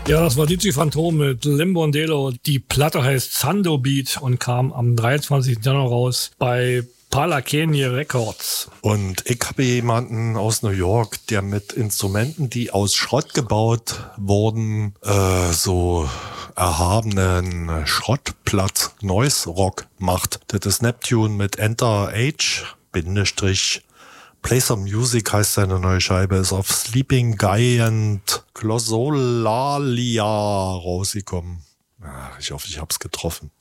Ja, das war DJ Phantom mit Limbondelo. Die Platte heißt Sando Beat und kam am 23. Januar raus bei Palakenie Records. Und ich habe jemanden aus New York, der mit Instrumenten, die aus Schrott gebaut wurden, so erhabenen Schrottplatz Noise Rock macht. Das ist Neptune mit Enter H Bindestrich Play Some Music heißt seine neue Scheibe, ist auf Sleeping Giant Glossolalia rausgekommen. Ich hoffe, ich hab's getroffen.